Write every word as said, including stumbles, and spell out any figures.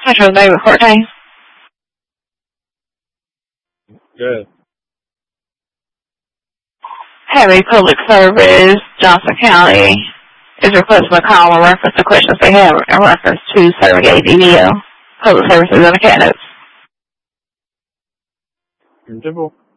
Metro David Forte. Good. Heavy Public Service, Johnson County is requesting a call in reference to questions they have in reference to segregated D D L, public services and academies. Simple.